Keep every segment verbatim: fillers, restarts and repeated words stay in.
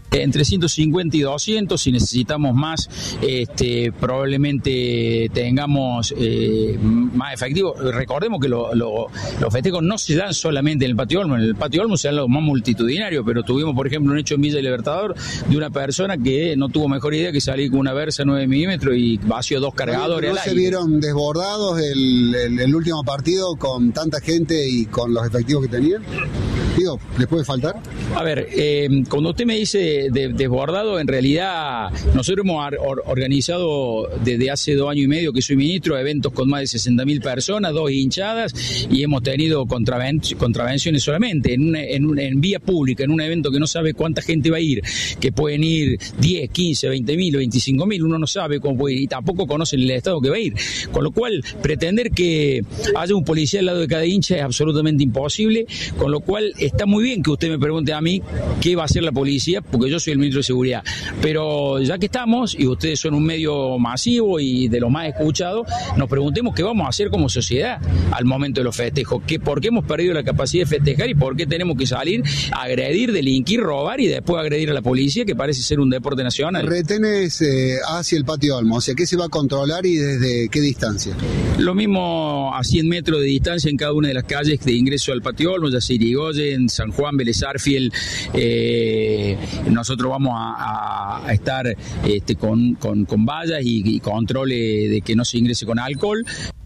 Entre ciento cincuenta y doscientos, si necesitamos más, este, probablemente tengamos eh, más efectivo. Recordemos que lo, lo, los festejos no se dan solamente en el Patio Olmos, en el Patio Olmos se dan los más multitudinarios, pero tuvimos, por ejemplo, un hecho en Villa Libertador de una persona que no tuvo mejor idea que salir con una Versa nueve milímetros y vació dos cargadores. ¿No se vieron desbordados el, el, el último partido con tanta gente y con los efectivos que tenían? Digo, ¿les puede faltar? A ver, eh, cuando usted me dice de, desbordado, en realidad nosotros hemos or, organizado desde hace dos años y medio que soy ministro eventos con más de sesenta mil personas, dos hinchadas, y hemos tenido contraven, contravenciones solamente en, una, en, una, en vía pública, en un evento que no sabe cuánta gente va a ir, que pueden ir diez, quince, veinte mil o veinticinco mil, uno no sabe cómo puede ir y tampoco conocen el estado que va a ir, con lo cual pretender que haya un policía al lado de cada hincha es absolutamente imposible, con lo cual está muy bien que usted me pregunte a mí qué va a hacer la policía, porque yo soy el ministro de Seguridad, pero ya que estamos, y ustedes son un medio masivo y de los más escuchados, nos preguntemos qué vamos a hacer como sociedad al momento de los festejos, que por qué hemos perdido la capacidad de festejar y por qué tenemos que salir a agredir, delinquir, robar y después agredir a la policía, que parece ser un deporte nacional. Retenes eh, hacia el Patio Olmos, o sea, ¿qué se va a controlar y desde qué distancia? Lo mismo a cien metros de distancia en cada una de las calles de ingreso al Patio Olmos, ya sea Irigoyen, San Juan, Vélez Arfiel. Eh, nosotros vamos a, a estar este, con, con, con vallas y, y controles de que no se ingrese con alcohol.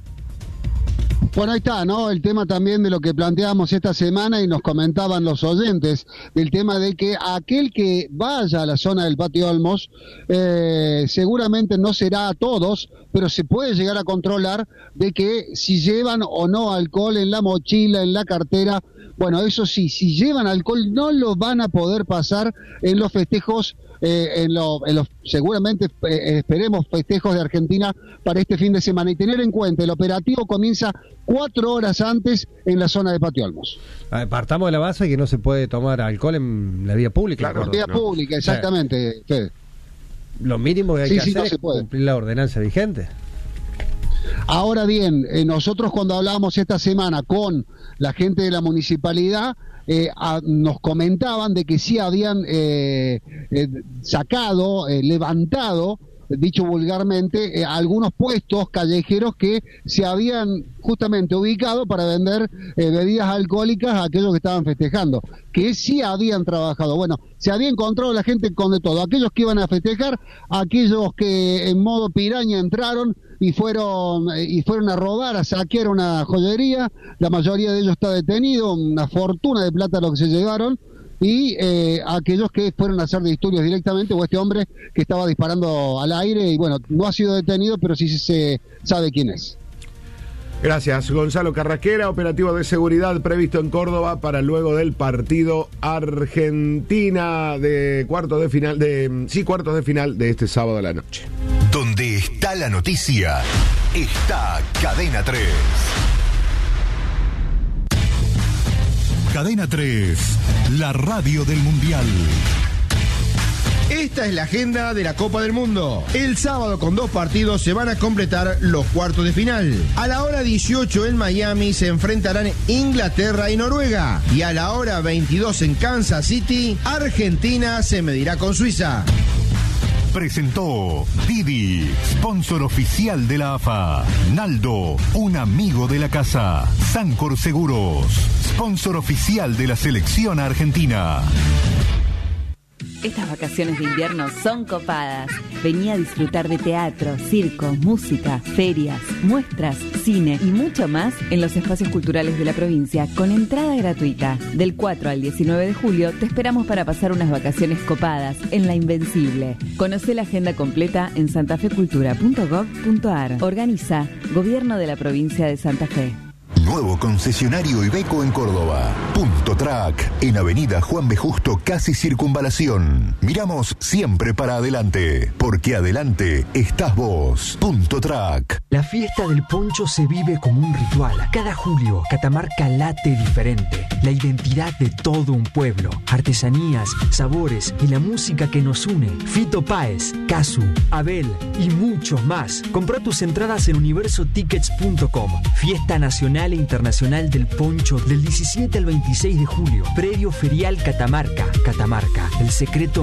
Bueno, ahí está, ¿no? El tema también de lo que planteábamos esta semana y nos comentaban los oyentes, del tema de que aquel que vaya a la zona del Patio Olmos, eh, seguramente no será a todos, pero se puede llegar a controlar de que si llevan o no alcohol en la mochila, en la cartera. Bueno, eso sí, si llevan alcohol no lo van a poder pasar en los festejos, eh, en, lo, en los seguramente eh, esperemos festejos de Argentina para este fin de semana. Y tener en cuenta, el operativo comienza cuatro horas antes en la zona de Patio Olmos. Ver, partamos de la base que no se puede tomar alcohol en la vía pública. Claro, en la vía ¿no? pública, exactamente. Sí. Lo mínimo que hay sí, que sí, hacer no es se puede. cumplir la ordenanza vigente. Ahora bien, eh, nosotros cuando hablábamos esta semana con la gente de la municipalidad, eh, a, nos comentaban de que sí habían eh, eh, sacado, eh, levantado, dicho vulgarmente, eh, algunos puestos callejeros que se habían justamente ubicado para vender eh, bebidas alcohólicas a aquellos que estaban festejando, que sí habían trabajado. Bueno, se había encontrado la gente con de todo, aquellos que iban a festejar, aquellos que en modo piraña entraron y fueron y fueron a robar, a saquear una joyería. La mayoría de ellos está detenido, una fortuna de plata lo que se llevaron, y eh, aquellos que fueron a hacer disturbios directamente, o este hombre que estaba disparando al aire, y bueno, no ha sido detenido, pero sí se sabe quién es. Gracias, Gonzalo Carrasquera. Operativo de seguridad previsto en Córdoba para luego del partido Argentina de cuartos de final, de sí, cuartos de final de este sábado a la noche. Donde está la noticia, está Cadena tres. Cadena tres, la radio del Mundial. Esta es la agenda de la Copa del Mundo. El sábado con dos partidos se van a completar los cuartos de final. A la hora dieciocho en Miami se enfrentarán Inglaterra y Noruega. Y a la hora veintidós en Kansas City, Argentina se medirá con Suiza. Presentó Didi, sponsor oficial de la A F A. Naldo, un amigo de la casa. Sancor Seguros, sponsor oficial de la selección argentina. Estas vacaciones de invierno son copadas. Vení a disfrutar de teatro, circo, música, ferias, muestras, cine y mucho más en los espacios culturales de la provincia con entrada gratuita. Del cuatro al diecinueve de julio te esperamos para pasar unas vacaciones copadas en La Invencible. Conocé la agenda completa en santafecultura punto gov punto ar. Organiza Gobierno de la Provincia de Santa Fe. Nuevo concesionario Iveco en Córdoba. Punto Track, en Avenida Juan B. Justo, casi Circunvalación. Miramos siempre para adelante, porque adelante estás vos. Punto Track. La fiesta del poncho se vive como un ritual. Cada julio, Catamarca late diferente. La identidad de todo un pueblo. Artesanías, sabores y la música que nos une. Fito Páez, Casu, Abel y muchos más. Comprá tus entradas en universo tickets punto com. Fiesta nacional e internacional del poncho del diecisiete al veintiséis de julio. Predio Ferial Catamarca. Catamarca, el secreto